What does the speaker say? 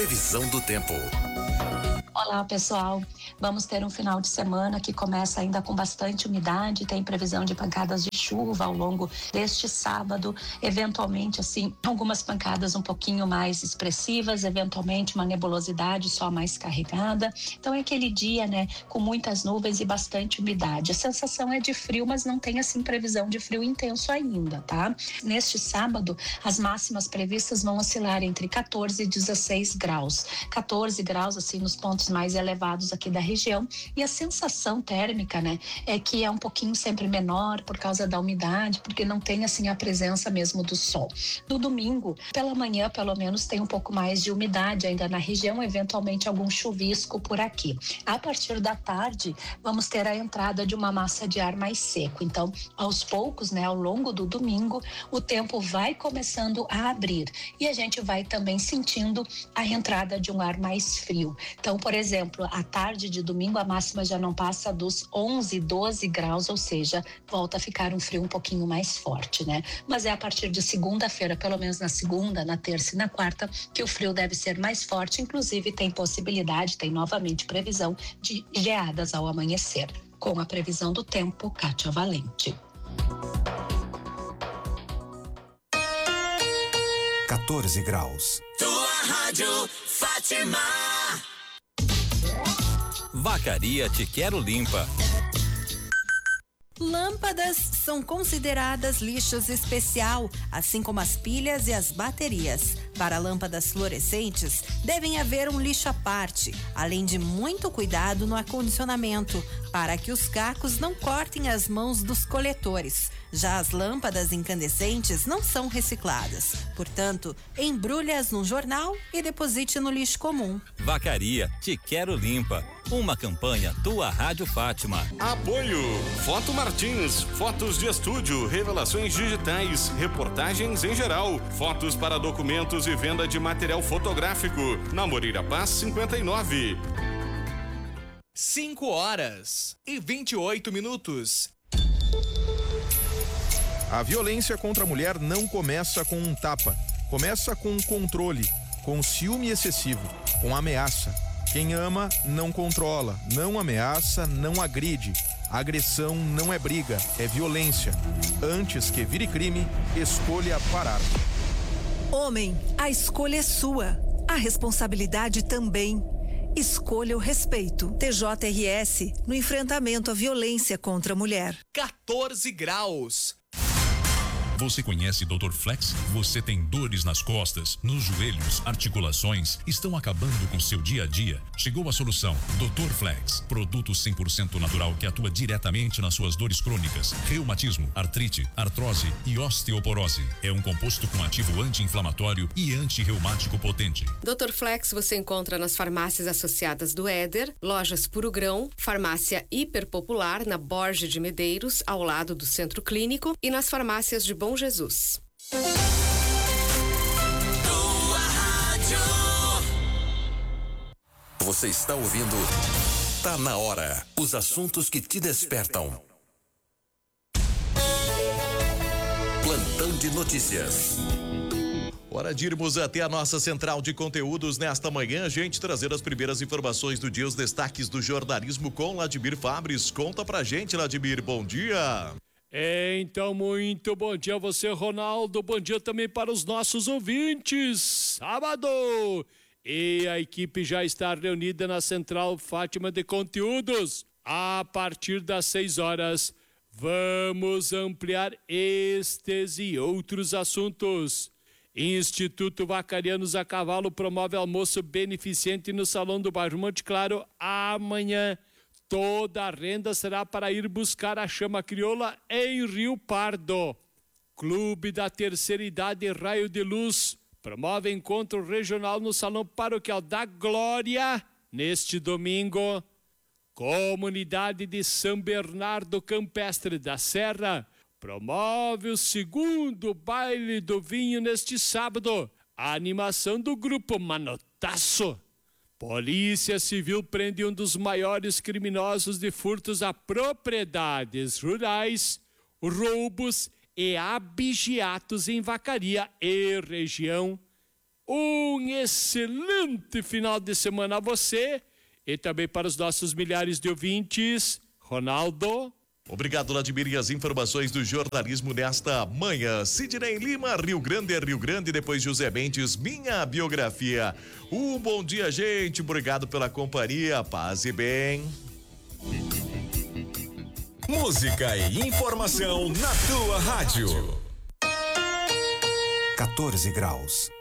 Previsão do tempo. Olá, pessoal. Vamos ter um final de semana que começa ainda com bastante umidade, tem previsão de pancadas de chuva ao longo deste sábado, eventualmente assim, algumas pancadas um pouquinho mais expressivas, eventualmente uma nebulosidade só mais carregada. Então é aquele dia, né, com muitas nuvens e bastante umidade. A sensação é de frio, mas não tem assim previsão de frio intenso ainda, tá? Neste sábado, as máximas previstas vão oscilar entre 14 e 16 graus. 14 graus assim nos pontos mais elevados aqui da região, e a sensação térmica, né, é que é um pouquinho sempre menor por causa da umidade, porque não tem assim a presença mesmo do sol. No domingo, pela manhã, pelo menos tem um pouco mais de umidade ainda na região, eventualmente algum chuvisco por aqui. A partir da tarde, vamos ter a entrada de uma massa de ar mais seco. Então, aos poucos, né, ao longo do domingo, o tempo vai começando a abrir e a gente vai também sentindo a entrada de um ar mais frio. Então, por exemplo, à tarde de domingo a máxima já não passa dos 11, 12 graus, ou seja, volta a ficar um frio um pouquinho mais forte, né? Mas é a partir de segunda-feira, pelo menos na segunda, na terça e na quarta, que o frio deve ser mais forte, inclusive tem possibilidade, tem novamente previsão de geadas ao amanhecer. Com a previsão do tempo, Kátia Valente. 14 graus. Tua rádio Fátima. Vacaria Te Quero Limpa. Lâmpadas são consideradas lixos especial, assim como as pilhas e as baterias. Para lâmpadas fluorescentes, devem haver um lixo à parte, além de muito cuidado no acondicionamento, para que os cacos não cortem as mãos dos coletores. Já as lâmpadas incandescentes não são recicladas. Portanto, embrulhe-as num jornal e deposite no lixo comum. Vacaria Te Quero Limpa. Uma campanha Tua Rádio Fátima. Apoio Foto Martins, fotos de estúdio, revelações digitais, reportagens em geral, fotos para documentos e venda de material fotográfico. Na Moreira Paz 59. 5h28. A violência contra a mulher não começa com um tapa. Começa com controle, com ciúme excessivo, com ameaça. Quem ama não controla, não ameaça, não agride. Agressão não é briga, é violência. Antes que vire crime, escolha parar. Homem, a escolha é sua. A responsabilidade também. Escolha o respeito. TJRS no enfrentamento à violência contra a mulher. 14 graus. Você conhece Dr. Flex? Você tem dores nas costas, nos joelhos, articulações, estão acabando com seu dia a dia? Chegou a solução. Dr. Flex, produto 100% natural que atua diretamente nas suas dores crônicas, reumatismo, artrite, artrose e osteoporose. É um composto com ativo anti-inflamatório e anti-reumático potente. Dr. Flex você encontra nas farmácias associadas do Éder, lojas Puro Grão, farmácia Hiperpopular na Borges de Medeiros, ao lado do Centro Clínico, e nas farmácias de Bom Jesus. Tua rádio. Você está ouvindo Tá na Hora. Os assuntos que te despertam. Plantão de notícias. Hora de irmos até a nossa central de conteúdos nesta manhã, gente, trazer as primeiras informações do dia, os destaques do jornalismo com Ladimir Fabres. Conta pra gente, Ladimir, bom dia. Então, muito bom dia a você, Ronaldo. Bom dia também para os nossos ouvintes. Sábado! E a equipe já está reunida na Central Fátima de Conteúdos. A partir das 6 horas, vamos ampliar estes e outros assuntos. Instituto Vacarianos a Cavalo promove almoço beneficente no Salão do Bairro Monte Claro amanhã. Toda a renda será para ir buscar a chama crioula em Rio Pardo. Clube da Terceira Idade Raio de Luz promove encontro regional no Salão Paroquial da Glória neste domingo. Comunidade de São Bernardo Campestre da Serra promove o segundo baile do vinho neste sábado. A animação do grupo Manotaço. Polícia Civil prende um dos maiores criminosos de furtos a propriedades rurais, roubos e abigeatos em Vacaria e região. Um excelente final de semana a você e também para os nossos milhares de ouvintes. Ronaldo. Obrigado, Vladimir, e as informações do jornalismo nesta manhã. Sidney Lima, Rio Grande é Rio Grande, depois José Mendes, minha biografia. Bom dia, gente, obrigado pela companhia, paz e bem. Música e informação na tua rádio. 14 graus.